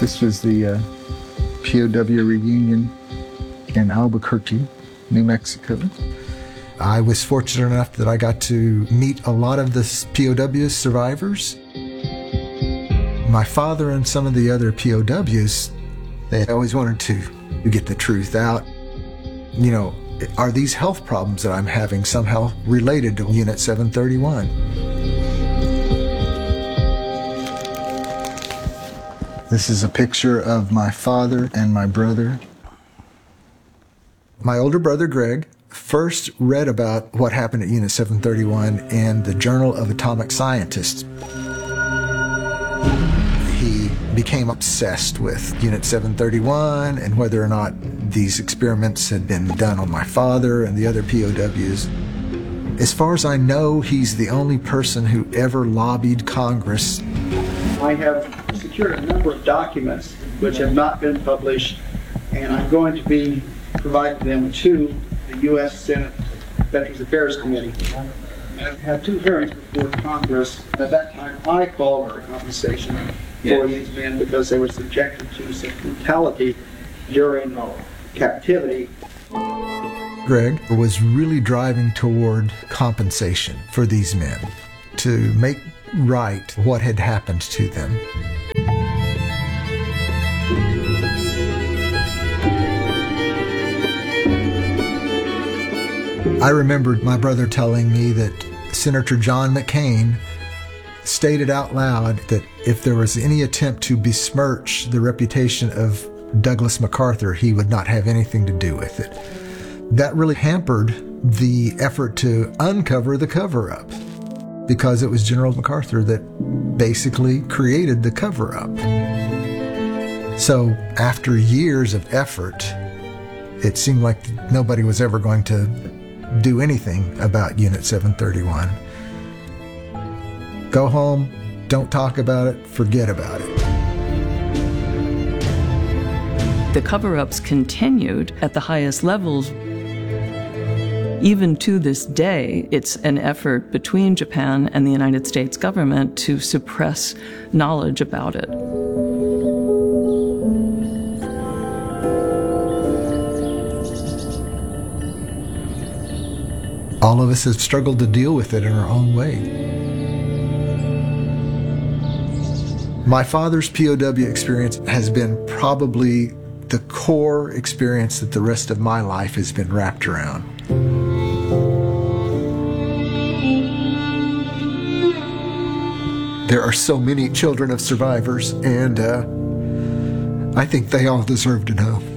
This was the POW reunion in Albuquerque, New Mexico. I was fortunate enough that I got to meet a lot of the POW survivors. My father and some of the other POWs, they always wanted to get the truth out. You know, are these health problems that I'm having somehow related to Unit 731? This is a picture of my father and my brother. My older brother, Greg, first read about what happened at Unit 731 in the Journal of Atomic Scientists. He became obsessed with Unit 731 and whether or not these experiments had been done on my father and the other POWs. As far as I know, he's the only person who ever lobbied Congress. I have secured a number of documents which have not been published, and I'm going to be providing them to the U.S. Senate Veterans Affairs Committee. I've had 2 hearings before Congress. At that time, I called for compensation for these men because they were subjected to some brutality during captivity. Greg was really driving toward compensation for these men to make right what had happened to them. I remembered my brother telling me that Senator John McCain stated out loud that if there was any attempt to besmirch the reputation of Douglas MacArthur, he would not have anything to do with it. That really hampered the effort to uncover the cover-up, because it was General MacArthur that basically created the cover-up. So after years of effort, it seemed like nobody was ever going to do anything about Unit 731. Go home, don't talk about it, forget about it. The cover-ups continued at the highest levels. Even to this day, it's an effort between Japan and the United States government to suppress knowledge about it. All of us have struggled to deal with it in our own way. My father's POW experience has been probably the core experience that the rest of my life has been wrapped around. There are so many children of survivors, and I think they all deserve to know.